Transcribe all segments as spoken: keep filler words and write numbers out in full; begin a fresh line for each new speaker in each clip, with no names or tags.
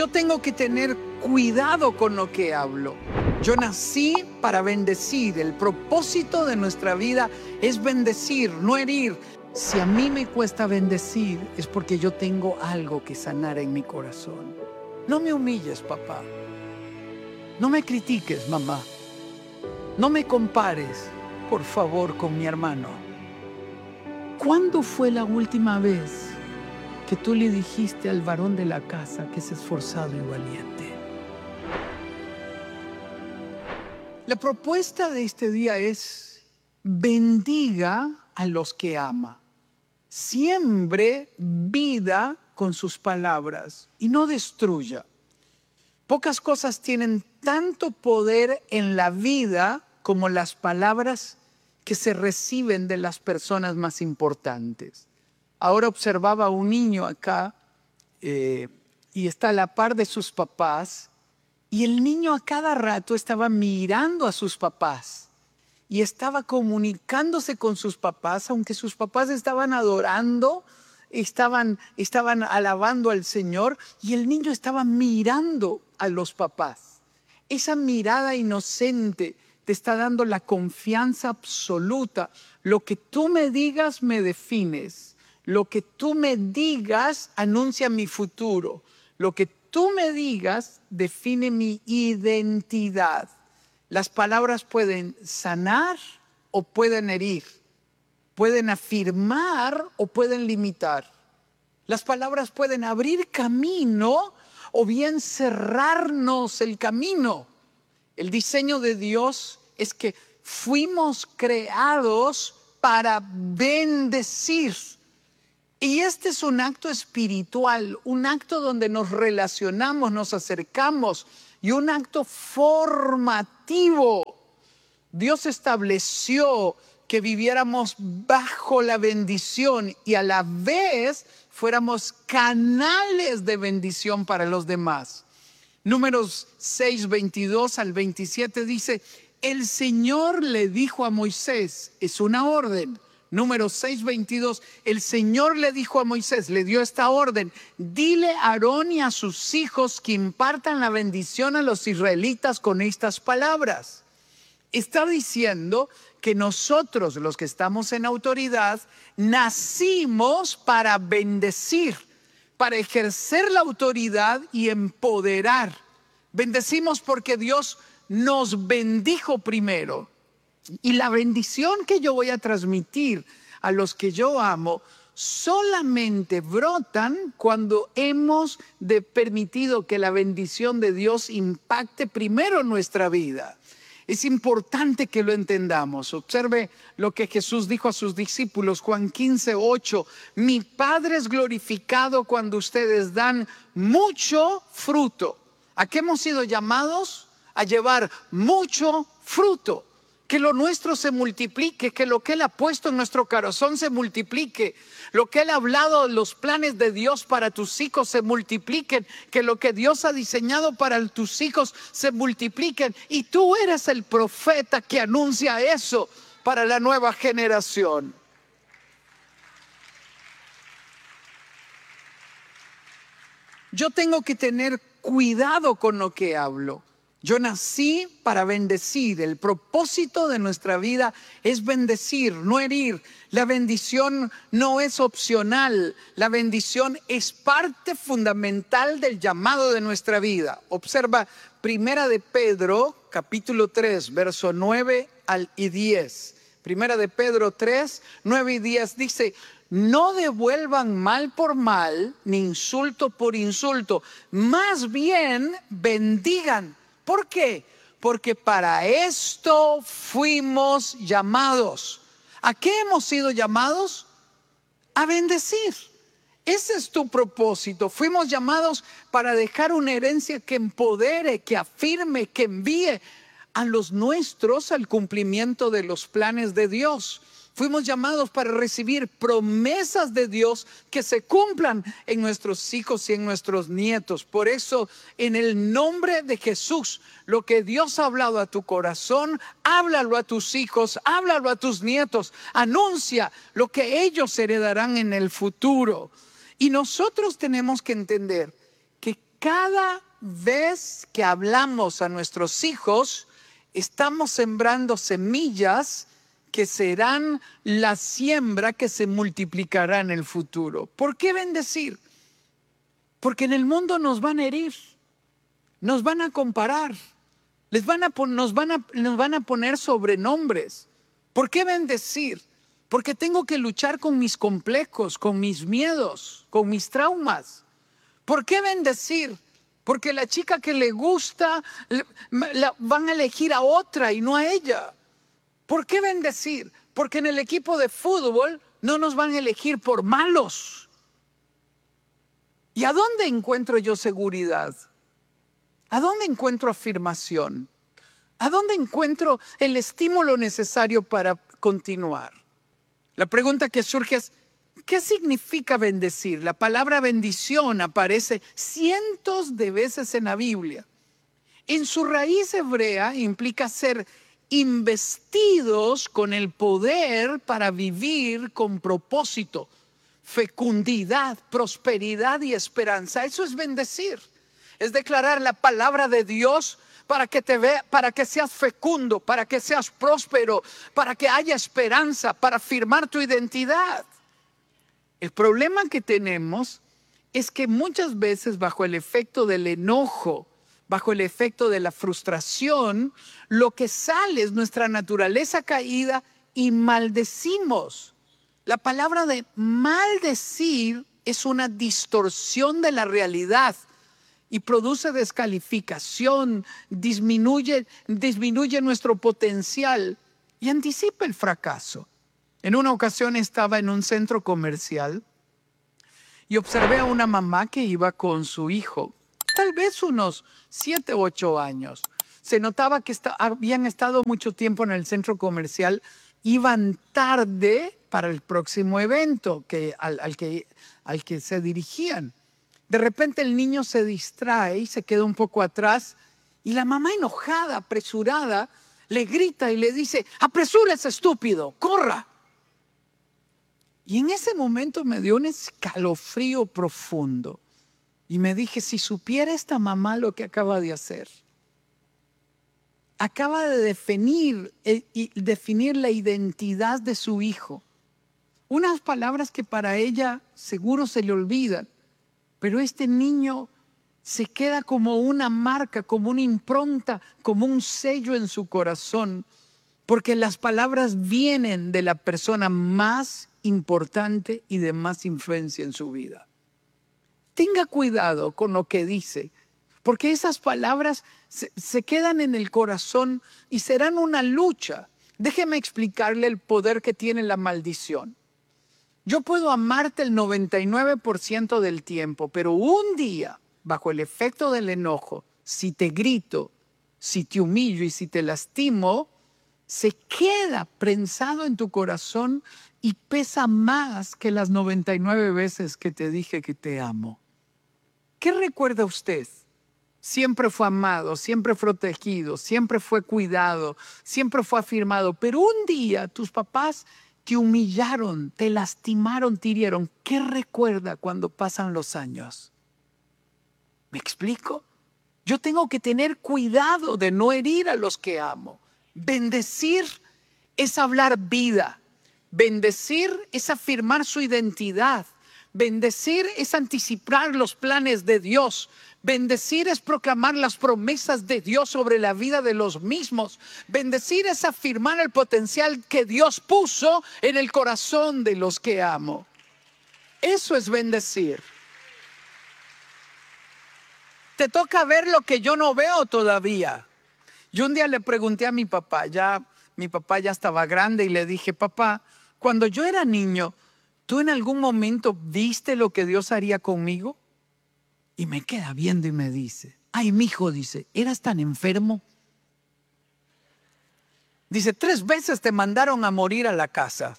Yo tengo que tener cuidado con lo que hablo. Yo nací para bendecir. El propósito de nuestra vida es bendecir, no herir. Si a mí me cuesta bendecir, es porque yo tengo algo que sanar en mi corazón. No me humilles, papá. No me critiques, mamá. No me compares, por favor, con mi hermano. ¿Cuándo fue la última vez que tú le dijiste al varón de la casa que es esforzado y valiente? La propuesta de este día es: bendiga a los que ama. Siembre vida con sus palabras y no destruya. Pocas cosas tienen tanto poder en la vida como las palabras que se reciben de las personas más importantes. Ahora observaba a un niño acá eh, y está a la par de sus papás, y el niño a cada rato estaba mirando a sus papás y estaba comunicándose con sus papás, aunque sus papás estaban adorando, estaban, estaban alabando al Señor, y el niño estaba mirando a los papás. Esa mirada inocente te está dando la confianza absoluta. Lo que tú me digas me defines. Lo que tú me digas anuncia mi futuro. Lo que tú me digas define mi identidad. Las palabras pueden sanar o pueden herir. Pueden afirmar o pueden limitar. Las palabras pueden abrir camino o bien cerrarnos el camino. El diseño de Dios es que fuimos creados para bendecir. Y este es un acto espiritual, un acto donde nos relacionamos, nos acercamos, y un acto formativo. Dios estableció que viviéramos bajo la bendición y a la vez fuéramos canales de bendición para los demás. Números seis, veintidós al veintisiete dice: el Señor le dijo a Moisés, es una orden. Números seis, veintidós, el Señor le dijo a Moisés, le dio esta orden: dile a Aarón y a sus hijos que impartan la bendición a los israelitas con estas palabras. Está diciendo que nosotros, los que estamos en autoridad, nacimos para bendecir, para ejercer la autoridad y empoderar. Bendecimos porque Dios nos bendijo primero. Y la bendición que yo voy a transmitir a los que yo amo solamente brotan cuando hemos de permitido que la bendición de Dios impacte primero nuestra vida. Es importante que lo entendamos. Observe lo que Jesús dijo a sus discípulos, Juan quince, ocho. Mi Padre es glorificado cuando ustedes dan mucho fruto. ¿A qué hemos sido llamados? A llevar mucho fruto. Que lo nuestro se multiplique, que lo que Él ha puesto en nuestro corazón se multiplique. Lo que Él ha hablado, los planes de Dios para tus hijos se multipliquen. Que lo que Dios ha diseñado para tus hijos se multipliquen. Y tú eres el profeta que anuncia eso para la nueva generación. Yo tengo que tener cuidado con lo que hablo. Yo nací para bendecir. El propósito de nuestra vida es bendecir, no herir. La bendición no es opcional. La bendición es parte fundamental del llamado de nuestra vida. Observa Primera de Pedro, capítulo tres, verso nueve y diez. Primera de Pedro tres, nueve y diez dice: no devuelvan mal por mal, ni insulto por insulto. Más bien bendigan. ¿Por qué? Porque para esto fuimos llamados. ¿A qué hemos sido llamados? A bendecir. Ese es tu propósito. Fuimos llamados para dejar una herencia que empodere, que afirme, que envíe a los nuestros al cumplimiento de los planes de Dios. Fuimos llamados para recibir promesas de Dios que se cumplan en nuestros hijos y en nuestros nietos. Por eso, en el nombre de Jesús, lo que Dios ha hablado a tu corazón, háblalo a tus hijos, háblalo a tus nietos. Anuncia lo que ellos heredarán en el futuro. Y nosotros tenemos que entender que cada vez que hablamos a nuestros hijos, estamos sembrando semillas que serán la siembra que se multiplicará en el futuro. ¿Por qué bendecir? Porque en el mundo nos van a herir, nos van a comparar, les van a, nos, van a, nos van a poner sobrenombres. ¿Por qué bendecir? Porque tengo que luchar con mis complejos, con mis miedos, con mis traumas. ¿Por qué bendecir? Porque la chica que le gusta, la van a elegir a otra y no a ella. ¿Por qué bendecir? Porque en el equipo de fútbol no nos van a elegir por malos. ¿Y a dónde encuentro yo seguridad? ¿A dónde encuentro afirmación? ¿A dónde encuentro el estímulo necesario para continuar? La pregunta que surge es, ¿qué significa bendecir? La palabra bendición aparece cientos de veces en la Biblia. En su raíz hebrea implica ser investidos con el poder para vivir con propósito, fecundidad, prosperidad y esperanza. Eso es bendecir. Es declarar la palabra de Dios para que te vea, para que seas fecundo, para que seas próspero, para que haya esperanza, para afirmar tu identidad. El problema que tenemos es que muchas veces bajo el efecto del enojo, bajo el efecto de la frustración, lo que sale es nuestra naturaleza caída y maldecimos. La palabra de maldecir es una distorsión de la realidad y produce descalificación, disminuye, disminuye nuestro potencial y anticipa el fracaso. En una ocasión estaba en un centro comercial y observé a una mamá que iba con su hijo, tal vez unos siete u ocho años. Se notaba que está, habían estado mucho tiempo en el centro comercial, iban tarde para el próximo evento que, al, al, que, al que se dirigían. De repente el niño se distrae y se queda un poco atrás y la mamá enojada, apresurada, le grita y le dice, apresúrese estúpido, corra. Y en ese momento me dio un escalofrío profundo y me dije, si supiera esta mamá lo que acaba de hacer, acaba de definir, eh, definir la identidad de su hijo. Unas palabras que para ella seguro se le olvidan, pero este niño se queda como una marca, como una impronta, como un sello en su corazón, porque las palabras vienen de la persona más importante y de más influencia en su vida. Tenga cuidado con lo que dice, porque esas palabras se, se quedan en el corazón y serán una lucha. Déjeme explicarle el poder que tiene la maldición. Yo puedo amarte el noventa y nueve por ciento del tiempo, pero un día, bajo el efecto del enojo, si te grito, si te humillo y si te lastimo, se queda prensado en tu corazón y pesa más que las noventa y nueve veces que te dije que te amo. ¿Qué recuerda usted? Siempre fue amado, siempre fue protegido, siempre fue cuidado, siempre fue afirmado, pero un día tus papás te humillaron, te lastimaron, te hirieron. ¿Qué recuerda cuando pasan los años? ¿Me explico? Yo tengo que tener cuidado de no herir a los que amo. Bendecir es hablar vida. Bendecir es afirmar su identidad. Bendecir es anticipar los planes de Dios. Bendecir es proclamar las promesas de Dios sobre la vida de los mismos. Bendecir es afirmar el potencial que Dios puso en el corazón de los que amo. Eso es bendecir. Te toca ver lo que yo no veo todavía. Yo un día le pregunté a mi papá, ya mi papá ya estaba grande, y le dije, papá, cuando yo era niño, ¿tú en algún momento viste lo que Dios haría conmigo? Y me queda viendo y me dice, ay, mijo, dice, ¿eras tan enfermo? Dice, tres veces te mandaron a morir a la casa.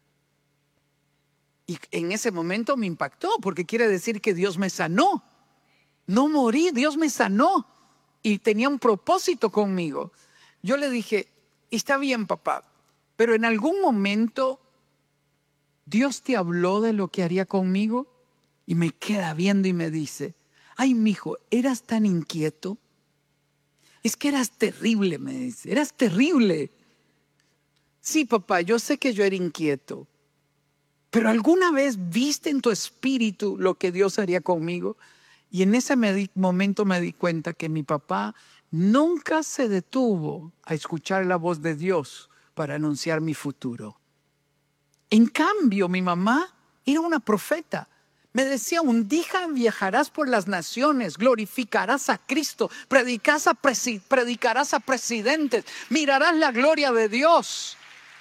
Y en ese momento me impactó, porque quiere decir que Dios me sanó. No morí, Dios me sanó. Y tenía un propósito conmigo. Yo le dije, está bien, papá, pero en algún momento Dios te habló de lo que haría conmigo. Y me queda viendo y me dice, Ay, mijo, eras tan inquieto. Es que eras terrible, me dice, eras terrible. Sí, papá, yo sé que yo era inquieto, pero ¿alguna vez viste en tu espíritu lo que Dios haría conmigo? Y en ese me di- momento me di cuenta que mi papá nunca se detuvo a escuchar la voz de Dios para anunciar mi futuro. En cambio, mi mamá era una profeta. Me decía, un día viajarás por las naciones, glorificarás a Cristo, predicarás a, presi- predicarás a presidentes, mirarás la gloria de Dios.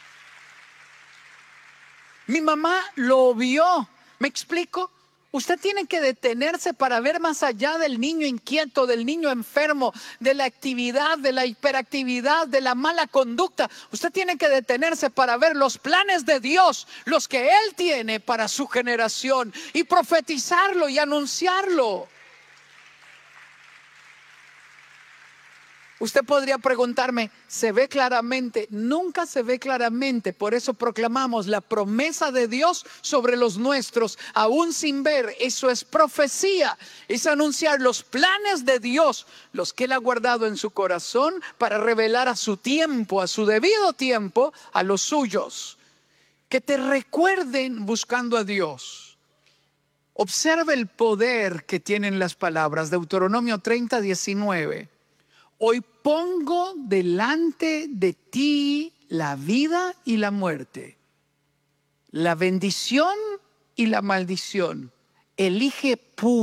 Mi mamá lo vio. ¿Me explico? Usted tiene que detenerse para ver más allá del niño inquieto, del niño enfermo, de la actividad, de la hiperactividad, de la mala conducta. Usted tiene que detenerse para ver los planes de Dios, los que Él tiene para su generación, y profetizarlo y anunciarlo. Usted podría preguntarme, ¿se ve claramente? Nunca se ve claramente, por eso proclamamos la promesa de Dios sobre los nuestros, aún sin ver. Eso es profecía, es anunciar los planes de Dios, los que Él ha guardado en su corazón para revelar a su tiempo, a su debido tiempo, a los suyos. Que te recuerden buscando a Dios. Observa el poder que tienen las palabras. Deuteronomio treinta, diecinueve. Hoy pongo delante de ti la vida y la muerte, la bendición y la maldición. Elige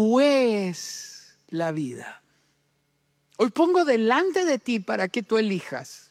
pues la vida. Hoy pongo delante de ti para que tú elijas.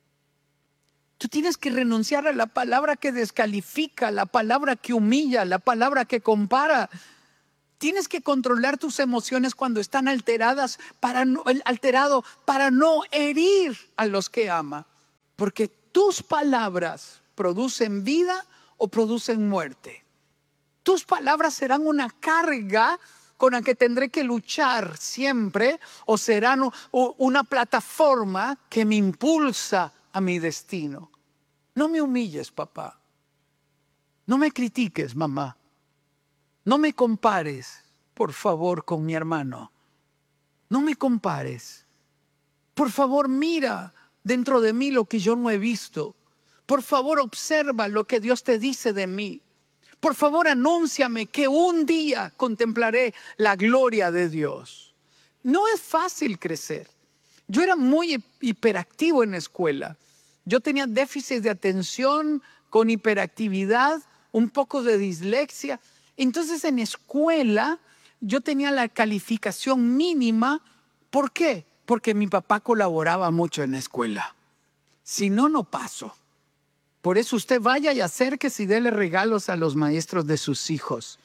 Tú tienes que renunciar a la palabra que descalifica, la palabra que humilla, la palabra que compara. Tienes que controlar tus emociones cuando están alteradas para no, alterado para no herir a los que ama. Porque tus palabras producen vida o producen muerte. Tus palabras serán una carga con la que tendré que luchar siempre, o serán una plataforma que me impulsa a mi destino. No me humilles, papá. No me critiques, mamá. No me compares, por favor, con mi hermano. No me compares. Por favor, mira dentro de mí lo que yo no he visto. Por favor, observa lo que Dios te dice de mí. Por favor, anúnciame que un día contemplaré la gloria de Dios. No es fácil crecer. Yo era muy hiperactivo en la escuela. Yo tenía déficit de atención con hiperactividad, un poco de dislexia. Entonces en escuela yo tenía la calificación mínima. ¿Por qué? Porque mi papá colaboraba mucho en la escuela. Si no, no paso. Por eso usted vaya y acérquese y déle regalos a los maestros de sus hijos.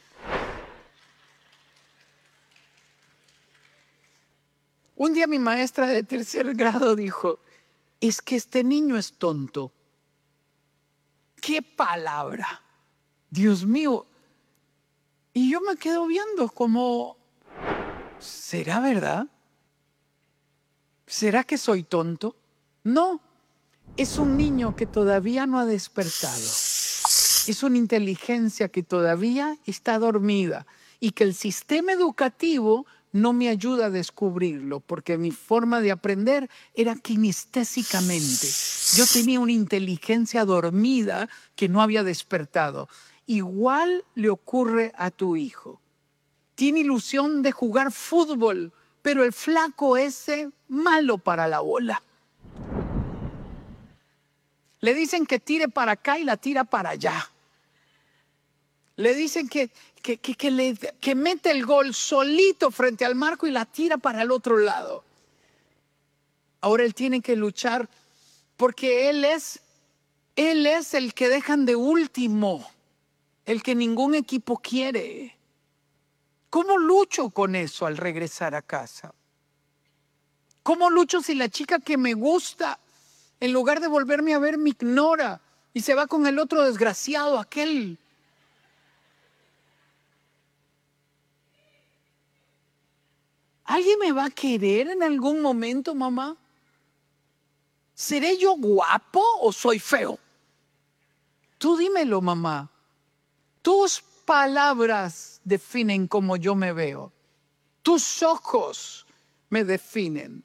Un día mi maestra de tercer grado dijo, es que este niño es tonto. ¡Qué palabra! Dios mío. Y yo me quedo viendo como, ¿será verdad? ¿Será que soy tonto? No, es un niño que todavía no ha despertado. Es una inteligencia que todavía está dormida y que el sistema educativo no me ayuda a descubrirlo, porque mi forma de aprender era kinestésicamente. Yo tenía una inteligencia dormida que no había despertado. Igual le ocurre a tu hijo. Tiene ilusión de jugar fútbol, pero el flaco ese, malo para la bola. Le dicen que tire para acá y la tira para allá. Le dicen que, que, que, que, le, que mete el gol solito frente al marco y la tira para el otro lado. Ahora él tiene que luchar porque él es, él es el que dejan de último, el que ningún equipo quiere. ¿Cómo lucho con eso al regresar a casa? ¿Cómo lucho si la chica que me gusta, en lugar de volverme a ver, me ignora y se va con el otro desgraciado, aquel? ¿Alguien me va a querer en algún momento, mamá? ¿Seré yo guapo o soy feo? Tú dímelo, mamá. Tus palabras definen cómo yo me veo. Tus ojos me definen.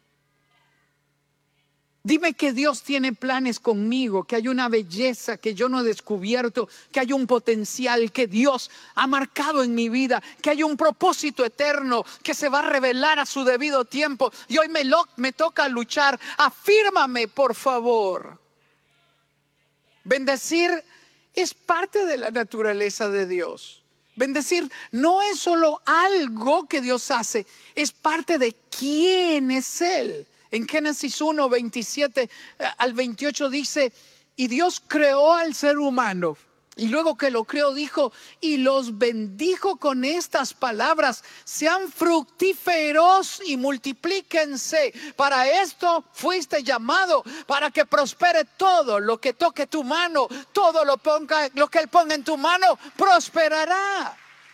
Dime que Dios tiene planes conmigo, que hay una belleza que yo no he descubierto, que hay un potencial que Dios ha marcado en mi vida, que hay un propósito eterno que se va a revelar a su debido tiempo. Y hoy me, lo, me toca luchar. Afírmame, por favor. Bendecir es parte de la naturaleza de Dios. Bendecir no es solo algo que Dios hace, es parte de quién es Él. En Génesis uno, veintisiete al veintiocho dice, y Dios creó al ser humano. Y luego que lo creó dijo, y los bendijo con estas palabras, sean fructíferos y multiplíquense. Para esto fuiste llamado, para que prospere todo lo que toque tu mano, todo lo, ponga, lo que Él ponga en tu mano, prosperará.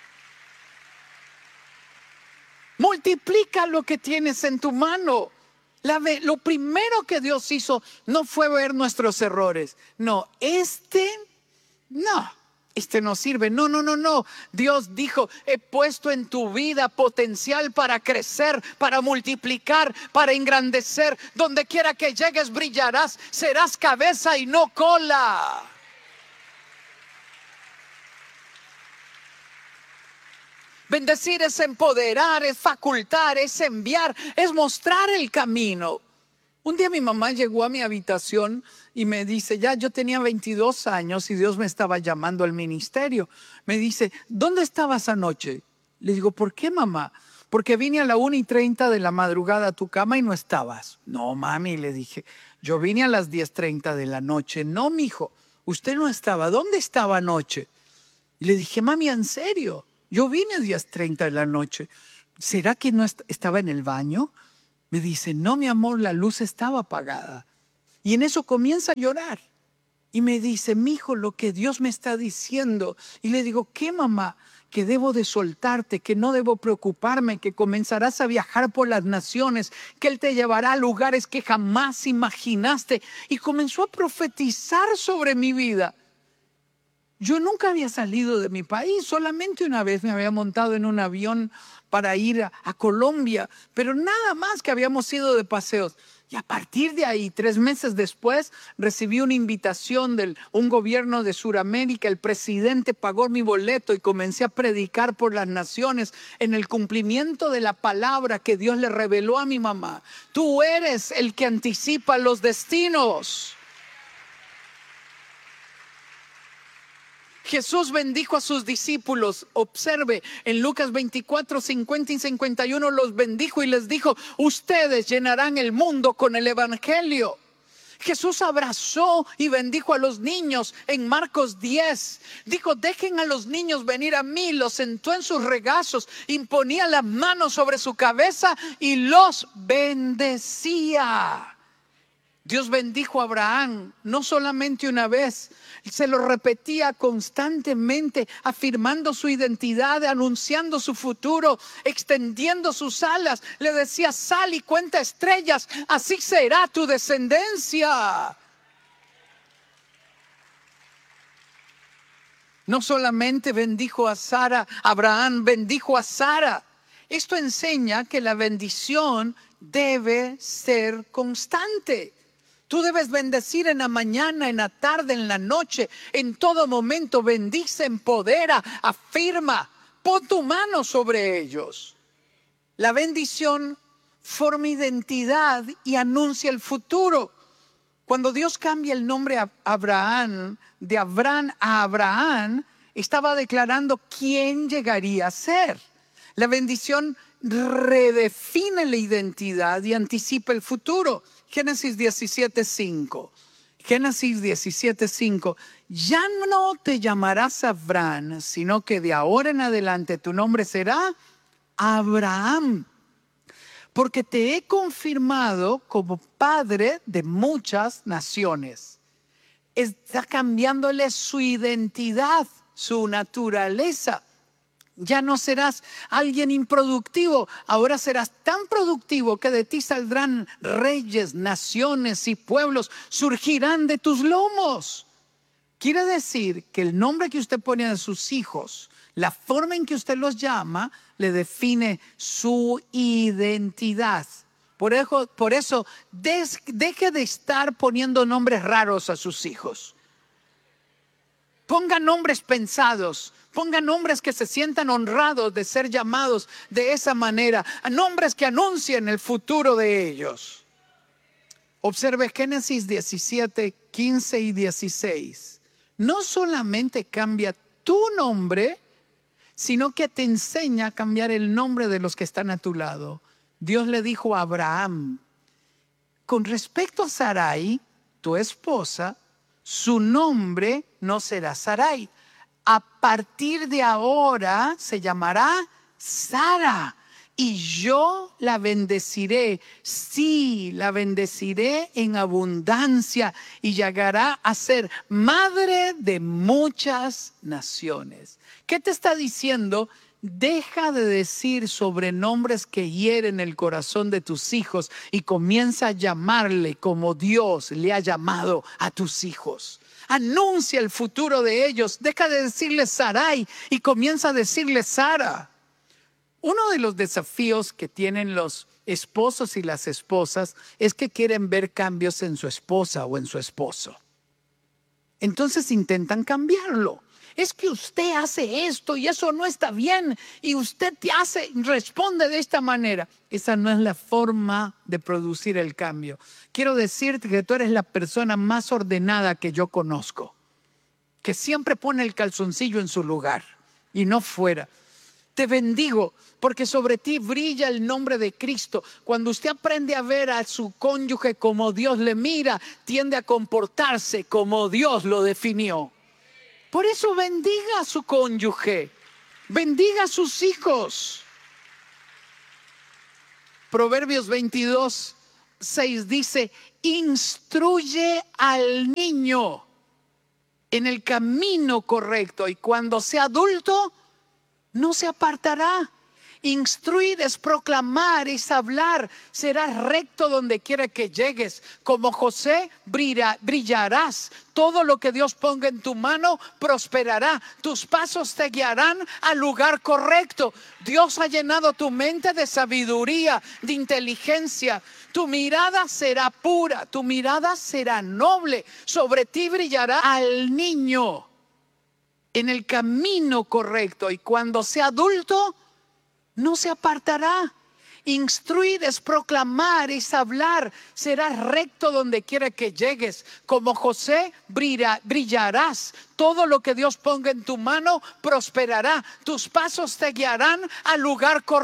Multiplica lo que tienes en tu mano. La, lo primero que Dios hizo no fue ver nuestros errores. No, este, no, este no sirve. No, no, no, no. Dios dijo, he puesto en tu vida potencial para crecer, para multiplicar, para engrandecer. Donde quiera que llegues brillarás, serás cabeza y no cola. Bendecir es empoderar, es facultar, es enviar, es mostrar el camino. Un día mi mamá llegó a mi habitación y me dice, ya yo tenía veintidós años y Dios me estaba llamando al ministerio. Me dice, ¿dónde estabas anoche? Le digo, ¿por qué, mamá? Porque vine a la una y treinta de la madrugada a tu cama y no estabas. No, mami, le dije, yo vine a las diez treinta de la noche. No, mijo, usted no estaba. ¿Dónde estaba anoche? Y le dije, mami, ¿en serio? Yo vine a diez treinta de la noche. ¿Será que no est- estaba en el baño? Me dice, no, mi amor, la luz estaba apagada. Y en eso comienza a llorar. Y me dice, mi hijo, lo que Dios me está diciendo. Y le digo, ¿qué, mamá? Que debo de soltarte, que no debo preocuparme, que comenzarás a viajar por las naciones, que Él te llevará a lugares que jamás imaginaste. Y comenzó a profetizar sobre mi vida. Yo nunca había salido de mi país, solamente una vez me había montado en un avión para ir a, a Colombia, pero nada más que habíamos ido de paseos. Y a partir de ahí, tres meses después, recibí una invitación de un gobierno de Sudamérica. El presidente pagó mi boleto y comencé a predicar por las naciones en el cumplimiento de la palabra que Dios le reveló a mi mamá. Tú eres el que anticipa los destinos. Jesús bendijo a sus discípulos. Observe, en Lucas veinticuatro, cincuenta y cincuenta y uno los bendijo y les dijo, ustedes llenarán el mundo con el evangelio. Jesús abrazó y bendijo a los niños en Marcos diez. Dijo, dejen a los niños venir a mí. Los sentó en sus regazos, imponía las manos sobre su cabeza y los bendecía. Dios bendijo a Abraham, no solamente una vez, se lo repetía constantemente, afirmando su identidad, anunciando su futuro, extendiendo sus alas. Le decía, sal y cuenta estrellas, así será tu descendencia. No solamente bendijo a Sara, Abraham bendijo a Sara. Esto enseña que la bendición debe ser constante. Tú debes bendecir en la mañana, en la tarde, en la noche, en todo momento. Bendice, empodera, afirma. Pon tu mano sobre ellos. La bendición forma identidad y anuncia el futuro. Cuando Dios cambia el nombre a Abraham, de Abraham a Abraham, estaba declarando quién llegaría a ser. La bendición redefine la identidad y anticipa el futuro. Génesis diecisiete cinco. Génesis diecisiete cinco. Ya no te llamarás Abraham, sino que de ahora en adelante tu nombre será Abraham, porque te he confirmado como padre de muchas naciones. Está cambiándole su identidad, su naturaleza. Ya no serás alguien improductivo, ahora serás tan productivo que de ti saldrán reyes, naciones y pueblos, surgirán de tus lomos. Quiere decir que el nombre que usted pone a sus hijos, la forma en que usted los llama, le define su identidad. Por eso, por eso des, deje de estar poniendo nombres raros a sus hijos. Ponga nombres pensados, ponga nombres que se sientan honrados de ser llamados de esa manera, a nombres que anuncien el futuro de ellos. Observe Génesis diecisiete, quince y dieciséis. No solamente cambia tu nombre, sino que te enseña a cambiar el nombre de los que están a tu lado. Dios le dijo a Abraham, con respecto a Sarai, tu esposa, su nombre no será Sarai. A partir de ahora se llamará Sara. Y yo la bendeciré, sí, la bendeciré en abundancia y llegará a ser madre de muchas naciones. ¿Qué te está diciendo? Deja de decir sobrenombres que hieren el corazón de tus hijos y comienza a llamarle como Dios le ha llamado a tus hijos. Anuncia el futuro de ellos. Deja de decirle Sarai y comienza a decirle Sara. Uno de los desafíos que tienen los esposos y las esposas es que quieren ver cambios en su esposa o en su esposo. Entonces intentan cambiarlo. Es que usted hace esto y eso no está bien y usted te hace, responde de esta manera. Esa no es la forma de producir el cambio. Quiero decirte que tú eres la persona más ordenada que yo conozco, que siempre pone el calzoncillo en su lugar y no fuera. Te bendigo porque sobre ti brilla el nombre de Cristo. Cuando usted aprende a ver a su cónyuge como Dios le mira, tiende a comportarse como Dios lo definió. Por eso bendiga a su cónyuge, bendiga a sus hijos. Proverbios veintidós, seis dice, instruye al niño en el camino correcto y cuando sea adulto, no se apartará. Instruir es proclamar, es hablar. Serás recto donde quiera que llegues. Como José brilla, brillarás. Todo lo que Dios ponga en tu mano prosperará. Tus pasos te guiarán al lugar correcto. Dios ha llenado tu mente de sabiduría, de inteligencia. Tu mirada será pura, tu mirada será noble. Sobre ti brillará al niño en el camino correcto y cuando sea adulto no se apartará. Instruir es proclamar, es hablar. Serás recto donde quiera que llegues. Como José brilla, brillarás. Todo lo que Dios ponga en tu mano prosperará. Tus pasos te guiarán al lugar correcto.